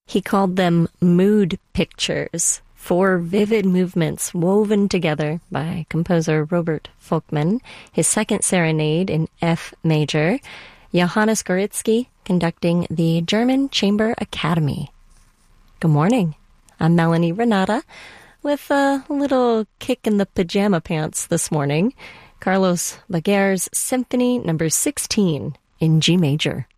He called them mood pictures, four vivid movements woven together by composer Robert Folkman, his second serenade in F major, Johannes Goritsky conducting the German Chamber Academy. Good morning. I'm Melanie Renata with a little kick in the pajama pants this morning. Carlos Baguer's Symphony No. 16 in G major.